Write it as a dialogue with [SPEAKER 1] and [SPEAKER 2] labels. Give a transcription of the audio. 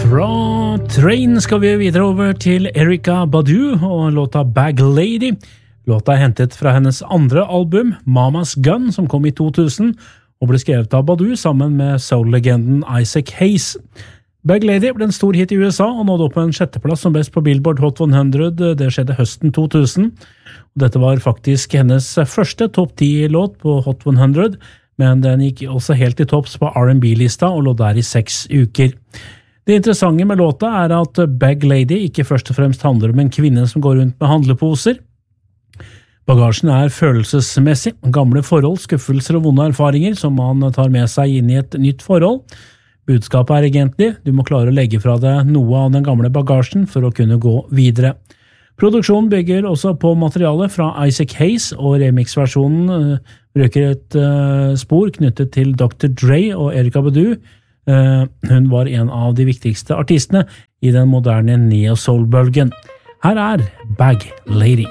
[SPEAKER 1] Fra Train skal vi videre over til Erykah Badu og låta Bag Lady. Låta er hentet fra hennes andre album, Mama's Gun, som kom i 2000, og ble skrevet av Badu sammen med soul-legenden Isaac Hayes. Bag Lady ble en stor hit i USA og nådde opp med en sjetteplass som best på Billboard Hot 100. Det skjedde høsten 2000. Dette var faktisk hennes første topp 10-låt på Hot 100, men den gikk også helt til topps på R&B-lista og lå der i 6 uker. Det interessante med låta er at Bag Lady ikke først og fremst handler om en kvinne som går rundt med handleposer. Bagasjen er følelsesmessig, gamle forhold, skuffelser og vonde erfaringer som man tar med seg inn i et nytt forhold. Budskapet er egentlig, du må klare å legge fra deg noe av den gamle bagasjen for å kunne gå videre. Produksjonen bygger også på materiale fra Isaac Hayes, og remix-versjonen bruker et spor knyttet til Dr. Dre og Erykah Badu. Hun var en av de viktigste artistene i den moderne neo-soul-bølgen. Her er Bag Lady.